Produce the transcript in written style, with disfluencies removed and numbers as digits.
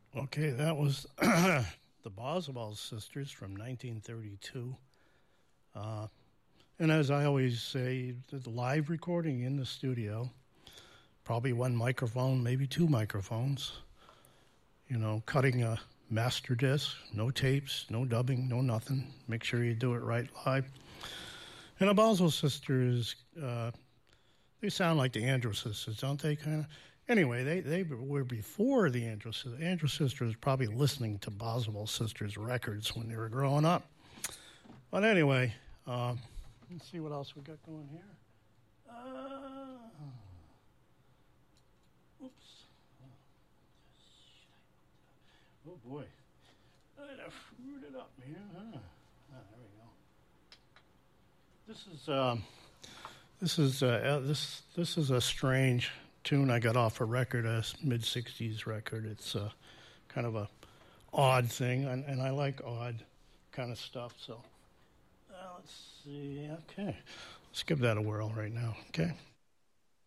Okay, that was the Boswell Sisters from 1932. And as I always say, the live recording in the studio, probably one microphone, maybe two microphones, cutting a master disc, no tapes, no dubbing, no nothing. Make sure you do it right live. And the Boswell Sisters, they sound like the Andrews Sisters, don't they, kind of? Anyway, they were before the Andrews Sisters. The Andrews Sisters was probably listening to Boswell Sisters records when they were growing up. But anyway, let's see what else we got going here. Oops. Oh, boy. I screwed it up, man. There we go. This is a strange tune I got off a record, a mid-'60s record. It's kind of a odd thing, and I like odd kind of stuff. So let's see. Okay, let's give that a whirl right now. Okay.